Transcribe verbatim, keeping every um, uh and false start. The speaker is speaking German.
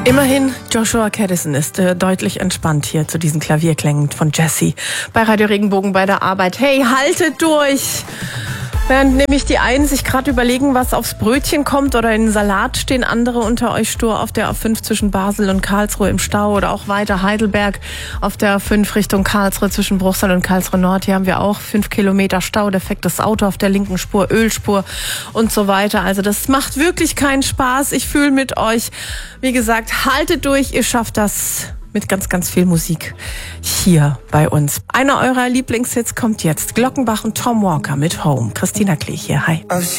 Immerhin, Joshua Caddison ist äh, deutlich entspannt hier zu diesen Klavierklängen von Jesse bei Radio Regenbogen bei der Arbeit. Hey, haltet durch! Während nämlich die einen sich gerade überlegen, was aufs Brötchen kommt oder in den Salat, stehen andere unter euch stur auf der A fünf zwischen Basel und Karlsruhe im Stau oder auch weiter Heidelberg auf der A fünf Richtung Karlsruhe zwischen Bruchsal und Karlsruhe Nord. Hier haben wir auch fünf Kilometer Stau, defektes Auto auf der linken Spur, Ölspur und so weiter. Also das macht wirklich keinen Spaß. Ich fühle mit euch. Wie gesagt, haltet durch, ihr schafft das. Mit ganz, ganz viel Musik hier bei uns. Einer eurer Lieblingshits kommt jetzt. Glockenbach und Tom Walker mit Home. Christina Klee hier, hi.